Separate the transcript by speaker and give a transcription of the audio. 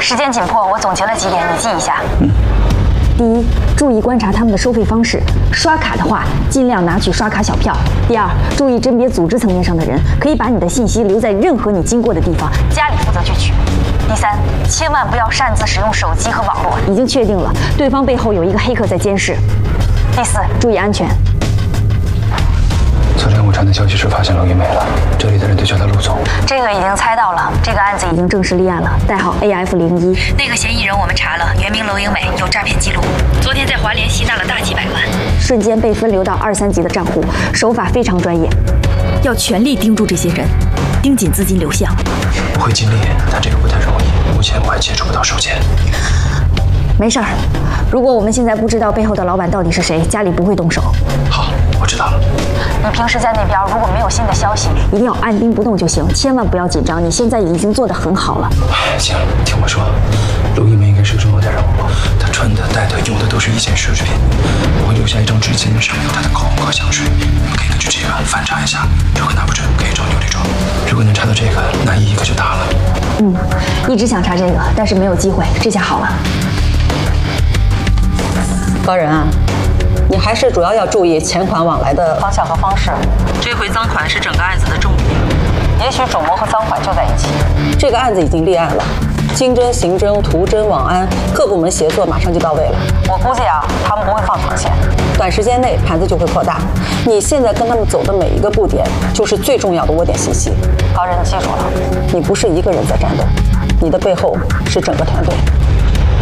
Speaker 1: 时间紧迫，我总结了几点，你记一下。
Speaker 2: 第一，注意观察他们的收费方式。刷卡的话，尽量拿取刷卡小票。第二，注意甄别组织层面上的人，可以把你的信息留在任何你经过的地方，家里负责去取。第三，千万不要擅自使用手机和网络，已经确定了，对方背后有一个黑客在监视。第四，注意安全。
Speaker 3: 昨天我传的消息是发现娄一梅了，这里的人都叫她陆总。
Speaker 1: 这个已经猜到了，这个案子
Speaker 2: 已经正式立案了，代号 AF01。
Speaker 1: 那个嫌疑人我们查了，原名娄英美，有诈骗记录，昨天在华联吸纳了大几百万，
Speaker 2: 瞬间被分流到2、3级的账户，手法非常专业。
Speaker 4: 要全力盯住这些人，盯紧资金流向。
Speaker 3: 我会尽力，但这个不太容易，目前我还接触不到收钱。
Speaker 2: 没事儿，如果我们现在不知道背后的老板到底是谁，家里不会动手。
Speaker 3: 好，我知道了。
Speaker 1: 你平时在那边如果没有新的消息，
Speaker 2: 一定要按兵不动就行，千万不要紧张。你现在已经做得很好了。
Speaker 3: 行，听我说，娄一梅应该是个重要的人物，她穿的、戴的、用的都是一线奢侈品。我会留下一张纸巾，上面有她的口红和香水，你们可以根据这个反查一下。如果拿不准，可以找牛李庄。如果能查到这个，那一个就大了。
Speaker 2: 一直想查这个，但是没有机会，这下好了。
Speaker 5: 高人啊，你还是主要要注意钱款往来的
Speaker 1: 方向和方式。
Speaker 5: 追回赃款是整个案子的重点。
Speaker 1: 也许种谋和赃款就在一起。
Speaker 5: 这个案子已经立案了，经侦、刑侦、图侦、网安各部门协作马上就到位了。
Speaker 1: 我估计啊，他们不会放长线，
Speaker 5: 短时间内盘子就会扩大。你现在跟他们走的每一个布点，就是最重要的窝点信息。
Speaker 1: 高人，你记住了，
Speaker 5: 你不是一个人在战斗，你的背后是整个团队。